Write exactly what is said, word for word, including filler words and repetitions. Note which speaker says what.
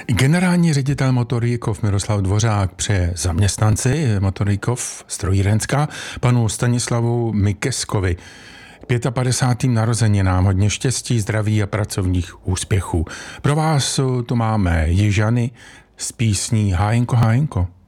Speaker 1: Generální ředitel Motorikov Miroslav Dvořák přeje zaměstnanci Motorikov Strojírenská panu Stanislavu Mikeskovi k padesátým pátým narozeninám hodně štěstí, zdraví a pracovních úspěchů. Pro vás tu máme Jižany s písní Hájenko, hájenko.